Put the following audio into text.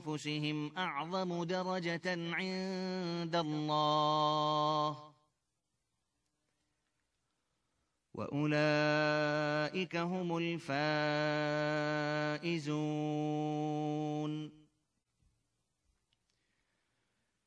أنفسهم أعظم درجة عند الله، وأولئك هم الفائزون.